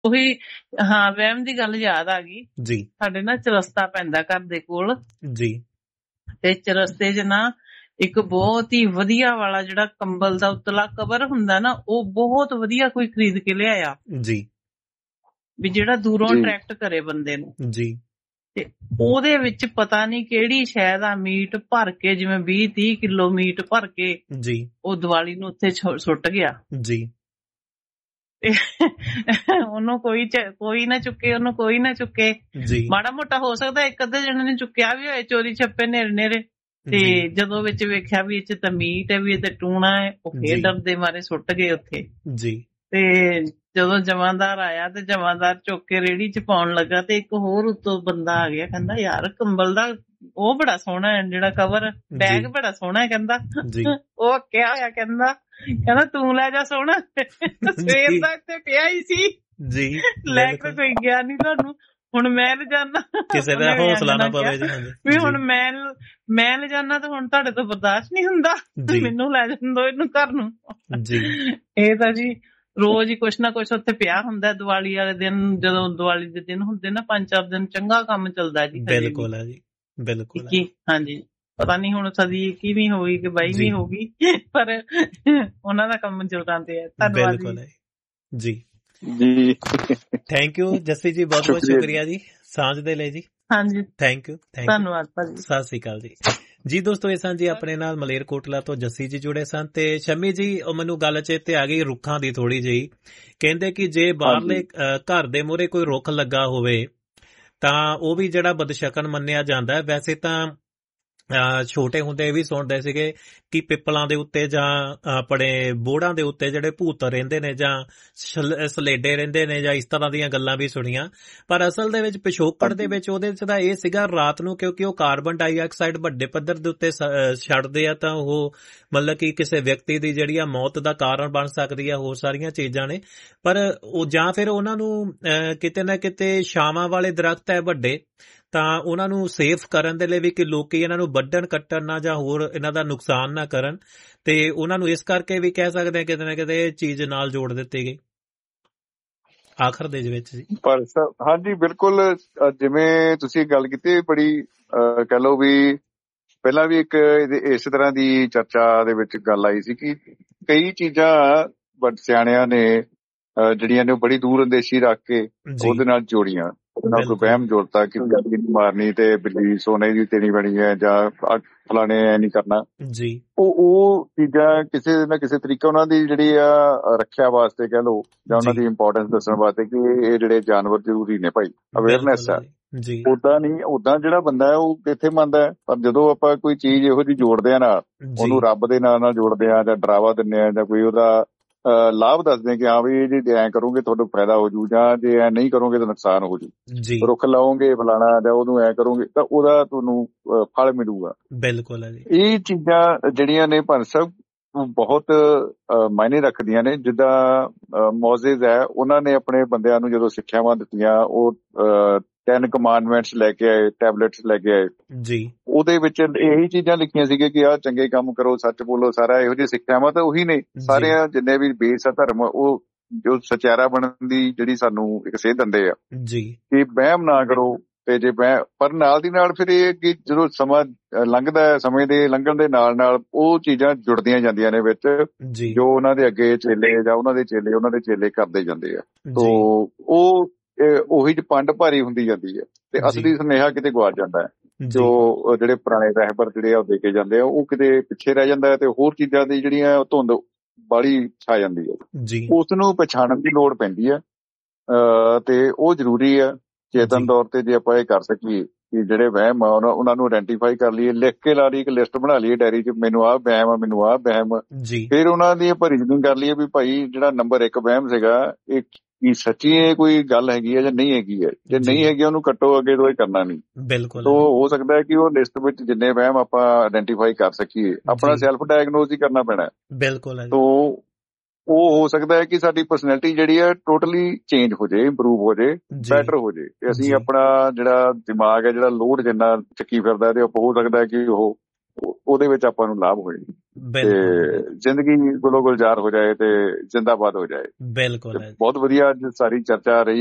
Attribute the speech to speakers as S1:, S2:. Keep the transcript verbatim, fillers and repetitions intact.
S1: ਉਹੀ ਹਾਂ ਵਹਿਮ ਦੀ ਗੱਲ ਯਾਦ ਆ ਗਈ
S2: ਜੀ
S1: ਸਾਡੇ ਨਾ ਚਰਸਤਾ ਪੈਂਦਾ ਘਰ ਦੇ ਕੋਲ
S2: ਜੀ
S1: ਤੇ ਚਰਸਤੇ 'ਚ ਨਾ ਇੱਕ ਬਹੁਤ ਹੀ ਵਧੀਆ ਵਾਲਾ ਜਿਹੜਾ ਕੰਬਲ ਦਾ ਉਤਲਾ ਕਵਰ ਹੁੰਦਾ ਨਾ ਉਹ ਬਹੁਤ ਵਧੀਆ ਕੋਈ ਖਰੀਦ ਕੇ ਲਿਆਇਆ
S2: ਜੀ
S1: ਵੀ ਜਿਹੜਾ ਦੂਰੋਂ
S3: ਜੀ।
S1: ਅਟਰੈਕਟ ਕਰੇ ਬੰਦੇ ਨੂੰ
S2: ਜੀ
S1: ਤੇ ਉਹਦੇ ਵਿੱਚ ਪਤਾ ਨਹੀਂ ਕਿਹੜੀ ਸ਼ੈ ਦਾ ਮੀਟ ਭਰ ਕੇ ਜਿਵੇਂ ਵੀਹ ਤੀਹ ਕਿਲੋ ਮੀਟ ਭਰ ਕੇ
S2: ਜੀ
S1: ਉਹ ਦੀਵਾਲੀ ਨੂੰ ਉੱਥੇ ਛੁ- ਸੁੱਟ ਗਿਆ
S2: ਜੀ
S1: ਤੇ ਉਹਨੂੰ ਕੋਈ ਚ- ਕੋਈ ਨਾ ਚੁੱਕੇ ਉਹਨੂੰ ਕੋਈ ਨਾ ਚੁੱਕੇ
S2: ਜੀ
S1: ਮਾੜਾ ਮੋਟਾ ਹੋ ਸਕਦਾ ਇੱਕ ਅੱਧੇ ਜਣੇ ਨੇ ਚੁੱਕਿਆ ਵੀ ਹੋਏ ਚੋਰੀ ਛੱਪੇ ਨੇਰੇ ਨੇਰੇ ਤੇ
S2: ਜੀ
S1: ਜਦੋਂ ਵਿੱਚ ਵੇਖਿਆ ਵੀ ਇਹ ਚ ਤਾਂ ਮੀਟ ਹੈ ਵੀ ਇਹ ਤੇ ਟੂਣਾ ਹੈ ਉਹ ਫੇਰ
S2: ਜੀ।
S1: ਡਰਦੇ ਮਾਰੇ ਸੁੱਟ ਗਏ ਉੱਥੇ
S2: ਜੀ
S1: ਤੇ ਜਦੋਂ ਜਮਾਂਦਾਰ ਆਇਆ ਤੇ ਜਮਾਂਦਾਰ ਚੁੱਕ ਕੇ ਰੇਹੜੀ ਚ ਪਾਉਣ ਲੱਗਾ ਤੇ ਇੱਕ ਹੋਰ ਉੱਤੋਂ ਬੰਦਾ ਆ ਗਿਆ ਕਹਿੰਦਾ ਯਾਰ ਕੰਬਲ ਦਾ ਉਹ ਬੜਾ ਸੋਹਣਾ ਹੈ ਜਿਹੜਾ ਕਵਰ ਬੈਗ
S2: ਜੀ।
S1: ਬੜਾ ਸੋਹਣਾ ਹੈ ਕਹਿੰਦਾ
S2: ਜੀ
S1: ਉਹ ਕਿਹਾ ਹੋਇਆ ਕਹਿੰਦਾ ਕਹਿੰਦਾ ਤੂੰ ਲੈ ਜਾ ਸੋਹਣਾ ਸਵੇਰ ਦਾ ਇੱਥੇ ਪਿਆ ਹੀ ਸੀ
S2: ਜੀ
S1: ਲੈ ਕੇ
S2: ਬਿਲਕੁਲ।
S1: ਕੋਈ ਗਿਆ ਨੀ ਤੁਹਾਨੂੰ ਹੁਣ ਮੈਂ ਲਿਜਾਨਾ
S2: ਕਿਸੇ ਦਾ
S1: ਉਹਨੇ
S2: ਹੌਸਲਾ ਨਾ
S1: ਕਿਹਾ
S2: ਪਵੇ ਜੀ ਹਾਂਜੀ
S1: ਵੀ ਹੁਣ ਮੈਂ ਮੈਂ ਲਿਜਾਨਾ ਤੇ ਹੁਣ ਤੁਹਾਡੇ ਤੋਂ ਬਰਦਾਸ਼ਤ ਨਹੀਂ ਹੁੰਦਾ
S2: ਜੀ।
S1: ਮੈਨੂੰ ਲੈ ਜਾਂਦੋ ਇਹਨੂੰ ਘਰ ਨੂੰ
S2: ਜੀ
S1: ਇਹ ਤਾਂ ਜੀ ਰੋਜ਼ ਹੀ ਕੁਛ ਨਾ ਕੁਛ ਉੱਥੇ ਪਿਆ ਹੁੰਦਾ ਦੀਵਾਲੀ ਵਾਲੇ ਦਿਨ ਜਦੋਂ ਦੀਵਾਲੀ ਦੇ ਦਿਨ ਹੁੰਦੇ ਨਾ ਪੰਜ ਚਾਰ ਦਿਨ ਚੰਗਾ ਕੰਮ ਚੱਲਦਾ ਜੀ ਹਜੇ ਵੀ।
S2: ਬਿਲਕੁਲ ਹੈ ਜੀ ਬਿਲਕੁਲ ਹੈ।
S1: ਇੱਕੀ ਹਾਂਜੀ ਪਤਾ ਨਹੀਂ ਹੁਣ ਸਦੀ ਇੱਕੀਵੀਂ ਹੋਈ ਕਿ ਬਾਈਵੀਂ
S2: ਜੀ।
S1: ਹੋਗੀ ਪਰ ਉਹਨਾਂ ਦਾ ਕੰਮ ਚੱਲਦਾ ਤੇ ਹੈ ਧੰਨਵਾਦ
S2: ਬਿਲਕੁਲ
S1: ਜੀ
S2: ਹੈ ਜੀ
S3: ਜੀ
S2: ਥੈਂਕ ਯੂ ਜੱਸੀ ਜੀ ਬਹੁਤ ਬਹੁਤ
S3: ਸ਼ੁਕਰੀਆ
S2: ਸ਼ੁਕਰੀਆ ਜੀ ਸਾਂਝ ਦੇ ਲਈ ਜੀ
S1: ਹਾਂਜੀ
S2: ਥੈਂਕ ਯੂ ਥੈਂਕ ਯੂ
S1: ਧੰਨਵਾਦ ਭਾਜੀ
S2: ਸਤਿ ਸ੍ਰੀ ਅਕਾਲ ਜੀ ਜੀ ਦੋਸਤੋ ਇਹ ਸਨ ਜੀ ਆਪਣੇ ਨਾਲ ਮਲੇਰਕੋਟਲਾ ਤੋਂ ਜੱਸੀ ਜੀ ਜੁੜੇ ਸਨ ਤੇ ਸ਼ਮੀ ਜੀ ਉਹ ਮੈਨੂੰ ਗੱਲ ਚੇਤੇ ਆ ਗਈ ਰੁੱਖਾਂ ਦੀ ਥੋੜੀ ਜਿਹੀ ਕਹਿੰਦੇ ਕਿ ਜੇ ਬਾਹਰਲੇ ਅਹ, ਘਰ ਦੇ ਮੂਹਰੇ ਕੋਈ ਰੁੱਖ ਲੱਗਾ ਹੋਵੇ ਤਾਂ ਉਹ ਵੀ ਜਿਹੜਾ ਬਦਸ਼ਕਨ ਮੰਨਿਆ ਜਾਂਦਾ ਹੈ ਵੈਸੇ ਤਾਂ ਅਹ, ਛੋਟੇ ਹੁੰਦੇ ਇਹ ਵੀ ਸੁਣਦੇ ਸੀਗੇ ਕਿ ਪਿੱਪਲਾਂ ਦੇ ਉੱਤੇ ਜਾਂ ਆਪਣੇ ਬੋੜਾਂ ਦੇ ਉੱਤੇ ਜਿਹੜੇ ਭੂਤ ਰਹਿੰਦੇ ਨੇ ਜਾਂ ਛਲ- ਸਲੇਡੇ ਰਹਿੰਦੇ ਨੇ ਜਾਂ ਇਸ ਤਰ੍ਹਾਂ ਦੀਆਂ ਗੱਲਾਂ ਵੀ ਸੁਣੀਆਂ ਪਰ ਅਸਲ ਦੇ ਵਿੱਚ ਪਿਛੋਕੜ ਦੇ ਵਿੱਚ ਉਹਦੇ ਚ ਤਾਂ ਇਹ ਸੀਗਾ ਰਾਤ ਨੂੰ ਕਿਉਂਕਿ ਉਹ ਕਾਰਬਨ ਡਾਈਆਕਸਾਈਡ ਵੱਡੇ ਪੱਧਰ ਦੇ ਉੱਤੇ ਸ- ਅਹ ਛੱਡਦੇ ਆ ਤਾਂ ਉਹ ਮਤਲਬ ਕਿ ਕਿਸੇ ਵਿਅਕਤੀ ਦੀ ਜਿਹੜੀ ਆ ਮੌਤ ਦਾ ਕਾਰਨ ਬਣ ਸਕਦੀ ਆ ਹੋਰ ਸਾਰੀਆਂ ਚੀਜ਼ਾਂ ਨੇ ਪਰ ਉਹ ਜਾਂ ਫਿਰ ਉਹਨਾਂ ਨੂੰ ਅਹ, ਕਿਤੇ ਨਾ ਕਿਤੇ ਛਾਵਾਂ ਵਾਲੇ ਦਰਖਤ ਹੈ ਵੱਡੇ ਤਾਂ ਉਹਨਾਂ ਨੂੰ ਸੇਫ ਕਰਨ ਦੇ ਲਈ ਵੀ ਕਿ ਲੋਕੀ ਇਹਨਾਂ ਨੂੰ ਵੱਢਣ ਕੱਟਣ ਨਾ ਜਾਂ ਹੋਰ ਇਹਨਾਂ ਦਾ ਨੁਕਸਾਨ ਨਾ ਕਰਨ ਤੇ ਉਹਨਾਂ ਨੂੰ ਇਸ ਕਰਕੇ ਵੀ ਕਹਿ ਸਕਦੇ ਆ ਕਿਤੇ ਨਾ ਕਿਤੇ ਇਹ ਚੀਜ਼ ਨਾਲ ਜੋੜ ਦਿੱਤੀ ਗਈ ਆਖਰ ਦੇ ਵਿੱਚ ਜੀ
S3: ਪਰ ਸਰ ਹਾਂਜੀ ਬਿਲਕੁਲ ਅ, ਜਿਵੇਂ ਤੁਸੀਂ ਗੱਲ ਕੀਤੀ ਬੜੀ ਅ, ਕਹਿ ਲਓ ਵੀ ਪਹਿਲਾਂ ਵੀ ਇੱਕ ਇਹਦੇ- ਇਸ ਤਰ੍ਹਾਂ ਦੀ ਚਰਚਾ ਦੇ ਵਿੱਚ ਗੱਲ ਆਈ ਸੀ ਕਿ ਕਈ ਚੀਜ਼ਾਂ ਵੱਡ ਸਿਆਣਿਆਂ ਨੇ ਅ, ਜਿਹੜੀਆਂ ਨੇ ਉਹ ਬੜੀ ਦੂਰ ਅੰਦੇਸ਼ੀ ਰੱਖ ਕੇ
S2: ਜੀ
S3: ਉਹਦੇ ਨਾਲ ਜੋੜੀਆਂ ਉਹਦੇ ਨਾਲ ਕੋਈ
S2: ਬਿਲਕੁਲ।
S3: ਵਹਿਮ ਜੋੜਤਾ ਕਿ ਬਿੱਲੀ ਨਹੀਂ ਮਾਰਨੀ ਤੇ ਬਿੱਲੀ ਸੋਨੇ ਦੀ ਤੇਰੀ ਬਣੀ ਹੈ ਜਾਂ ਆਹ ਫਲਾਣੇ ਐ ਨਹੀਂ ਕਰਨਾ
S2: ਜੀ
S3: ਉਹ ਉਹ ਚੀਜ਼ਾਂ ਕਿਸੇ ਨਾ ਕਿਸੇ ਤਰੀਕੇ ਉਹਨਾਂ ਦੀ ਜਿਹੜੀ ਆ ਰੱਖਿਆ ਵਾਸਤੇ ਕਹਿ ਲਓ ਜਾਂ ਉਹਨਾਂ
S2: ਜੀ।
S3: ਦੀ ਇੰਪੋਰਟੈਂਸ ਦੱਸਣ ਵਾਸਤੇ ਕਿ ਇਹ ਜਿਹੜੇ ਜਾਨਵਰ ਜ਼ਰੂਰੀ ਨੇ ਭਾਈ ਅਵੇਅਰਨੈਸ ਆ
S2: ਬਿਲਕੁਲ ਜੀ
S3: ਉਦਾਂ ਨਹੀਂ ਉਦਾਂ ਜਿਹੜਾ ਬੰਦਾ ਹੈ ਉਹ ਕਿੱਥੇ ਮੰਨਦਾ ਹੈ ਪਰ ਜਦੋਂ ਆਪਾਂ ਕੋਈ ਚੀਜ਼ ਇਹੋ ਜਿਹੀ ਜੋੜਦੇ ਆ ਨਾਲ
S2: ਜੀ
S3: ਉਹਨੂੰ ਰੱਬ ਦੇ ਨਾਂ ਨਾਲ ਜੋੜਦੇ ਆ ਜਾਂ ਡਰਾਵਾ ਦਿੰਦੇ ਆ ਜਾਂ ਕੋਈ ਉਹਦਾ ਅਹ, ਲਾਭ ਦੱਸਦੇ ਆ ਕਿ ਹਾਂ ਵੀ ਇਹ ਜੇ ਐਂ ਕਰੋਗੇ ਤੁਹਾਨੂੰ ਫਾਇਦਾ ਹੋ ਜੂ ਜਾਂ ਜੇ ਐਂ ਨਹੀਂ ਕਰੋਗੇ ਤਾਂ ਨੁਕਸਾਨ ਹੋ ਜੂ
S2: ਜੀ
S3: ਰੁੱਖ ਲਾਓਗੇ ਫਲਾਣਾ ਜਾਂ ਉਹਨੂੰ ਐਂ ਕਰੋਗੇ ਤਾਂ ਉਹਦਾ ਤੁਹਾਨੂੰ ਅਹ, ਫਲ ਮਿਲੂਗਾ
S2: ਬਿਲਕੁਲ ਹੈ ਜੀ
S3: ਇਹ ਚੀਜ਼ਾਂ ਜਿਹੜੀਆਂ ਨੇ ਭਾਰਤ ਸਾਹਿਬ ਉਹ ਬਹੁਤ ਅਹ, ਮਾਇਨੇ ਰੱਖਦੀਆਂ ਨੇ ਜਿੱਦਾਂ ਮੌਜ਼ਿਜ਼ ਹੈ ਉਹਨਾਂ ਨੇ ਆਪਣੇ ਬੰਦਿਆਂ ਨੂੰ ਜਦੋਂ ਸਿੱਖਿਆਵਾਂ ਦਿੱਤੀਆਂ ਉਹ ਟੈਨ ਕਮਾਂਡਮੈਂਟਸ ਲੈ ਕੇ ਆਏ ਟੈਬਲੇਟਸ ਲੈ ਕੇ ਆਏ
S2: ਜੀ
S3: ਉਹਦੇ ਵਿੱਚ ਇਹੀ ਚੀਜ਼ਾਂ ਲਿਖੀਆਂ ਸੀਗੀਆਂ ਕਿ ਆਹ ਚੰਗੇ ਕੰਮ ਕਰੋ ਸੱਚ ਬੋਲੋ ਸਾਰਾ ਇਹੋ ਜਿਹੀ ਸਿੱਖਿਆਵਾਂ ਤਾਂ ਉਹੀ ਨੇ ਸਾਰੇ ਜਿੰਨੇ ਵੀ ਬੇਸ ਆ ਧਰਮ ਉਹ ਜੋ ਸਚਿਆਰਾ ਬਣਨ ਦੀ ਜਿਹੜੀ ਸਾਨੂੰ ਇੱਕ ਸੇਧ ਦਿੰਦੇ ਆ
S2: ਜੀ
S3: ਕਿ ਵਹਿਮ ਨਾ ਕਰੋ ਤੇ ਜੇ ਵਹਿ ਪਰ ਨਾਲ ਦੀ ਨਾਲ ਫਿਰ ਇਹ ਕਿ ਜਦੋਂ ਸਮਾਂ ਅਹ, ਲੰਘਦਾ ਹੈ ਸਮੇਂ ਦੇ ਲੰਘਣ ਦੇ ਨਾਲ ਨਾਲ ਉਹ ਚੀਜ਼ਾਂ ਜੁੜਦੀਆਂ ਜਾਂਦੀਆਂ ਨੇ ਵਿੱਚ
S2: ਜੀ
S3: ਜੋ ਉਹਨਾਂ ਦੇ ਅੱਗੇ ਚੇਲੇ ਜਾਂ ਉਹਨਾਂ ਦੇ ਚੇਲੇ ਉਹਨਾਂ ਦੇ ਚੇਲੇ ਕਰਦੇ ਜਾਂਦੇ ਆ ਤੋ
S2: ਜੀ
S3: ਉਹ ਇਹ ਉਹੀ ਚ ਪੰਡ ਭਾਰੀ ਹੁੰਦੀ ਜਾਂਦੀ ਹੈ ਤੇ
S2: ਜੀ।
S3: ਅਸਲੀ ਸੁਨੇਹਾ ਕਿਤੇ ਗਵਾਚ ਜਾਂਦਾ ਹੈ ਜੋ
S2: ਜੀ
S3: ਜਿਹੜੇ ਪੁਰਾਣੇ ਰਹਿਬਰ ਜਿਹੜੇ ਆ ਉਹ ਦੇ ਕੇ ਜਾਂਦੇ ਆ ਉਹ ਕਿਤੇ ਪਿੱਛੇ ਰਹਿ ਜਾਂਦਾ ਹੈ ਤੇ ਹੋਰ ਚੀਜ਼ਾਂ ਦੀ ਜਿਹੜੀਆਂ ਉਹ ਧੁੰਦ ਬਾਹਲੀ ਛਾ ਜਾਂਦੀ ਹੈ
S2: ਜੀ
S3: ਉਸ ਨੂੰ ਪਛਾਣਨ ਦੀ ਲੋੜ ਪੈਂਦੀ ਹੈ ਅਹ ਤੇ ਉਹ ਜ਼ਰੂਰੀ ਆ ਚੇਤਨ
S2: ਜੀ।
S3: ਤੌਰ ਤੇ ਜੇ ਆਪਾਂ ਇਹ ਕਰ ਸਕੀਏ ਕਿ ਜਿਹੜੇ ਵਹਿਮ ਆ ਉਹਨਾਂ ਉਹਨਾਂ ਨੂੰ ਆਇਡੈਂਟੀਫਾਈ ਕਰ ਲਈਏ ਲਿਖ ਕੇ ਲਾ ਲਈ ਇੱਕ ਲਿਸਟ ਬਣਾ ਲਈਏ ਡਾਇਰੀ 'ਚ ਮੈਨੂੰ ਆਹ ਵਹਿਮ ਆ ਮੈਨੂੰ ਆਹ ਵਹਿਮ ਆ।
S2: ਜੀ
S3: ਫਿਰ ਉਹਨਾਂ ਦੀ ਆਪਾਂ ਰੀਜ਼ਨਿੰਗ ਕਰ ਲਈਏ ਵੀ ਭਾਈ ਜਿਹੜਾ ਨੰਬਰ ਇੱਕ ਵਹਿਮ ਸੀਗਾ ਇਹ ਕੀ ਸੱਚੀ ਇਹ ਕੋਈ ਗੱਲ ਹੈਗੀ ਹੈ ਜਾਂ ਨਹੀਂ ਹੈਗੀ ਹੈ ਜੇ
S2: ਜੀ।
S3: ਨਹੀਂ ਹੈਗੀ ਉਹਨੂੰ ਕੱਟੋ ਅੱਗੇ ਤੋਂ ਇਹ ਕਰਨਾ ਨਹੀਂ
S2: ਬਿਲਕੁਲ
S3: ਤੋ ਹੋ ਸਕਦਾ ਹੈ ਕਿ ਉਹ ਲਿਸਟ ਵਿੱਚ ਜਿੰਨੇ ਵਹਿਮ ਆਪਾਂ ਆਇਡੈਂਟੀਫਾਈ ਕਰ ਸਕੀਏ ਆਪਣਾ
S2: ਜੀ।
S3: ਸੈਲਫ ਡਾਇਗਨੋਸ ਹੀ ਕਰਨਾ ਪੈਣਾ ਹੈ।
S2: ਬਿਲਕੁਲ ਹੈ ਜੀ।
S3: ਤੋ ਉਹ ਹੋ ਸਕਦਾ ਹੈ ਕਿ ਸਾਡੀ ਪਰਸਨੈਲਿਟੀ ਜਿਹੜੀ ਹੈ ਟੋਟਲੀ ਚੇਂਜ ਹੋ ਜਾਏ ਇੰਪਰੂਵ ਹੋ ਜਾਏ
S2: ਜੀ
S3: ਬੈਟਰ ਹੋ ਜਾਏ ਤੇ ਅਸੀਂ
S2: ਜੀ।
S3: ਆਪਣਾ ਜਿਹੜਾ ਦਿਮਾਗ ਹੈ ਜਿਹੜਾ ਲੋਡ ਜਿੰਨਾ ਚੱਕੀ ਫਿਰਦਾ ਤੇ ਹੋ ਸਕਦਾ ਹੈ ਕਿ ਉਹ ਉਹਦੇ ਵਿੱਚ ਆਪਾਂ ਨੂੰ ਲਾਭ ਹੋਏ। ਤੇ ਜ਼ਿੰਦਗੀ ਗੁਲੋ ਗੁਲਜ਼ਾਰ ਹੋ ਜਾਏ ਤੇ ਜਿੰਦਾਬਾਦ ਹੋ ਜਾਏ।
S2: ਬਿਲਕੁਲ
S3: ਬਹੁਤ ਵਧੀਆ ਅੱਜ ਸਾਰੀ ਚਰਚਾ ਰਹੀ।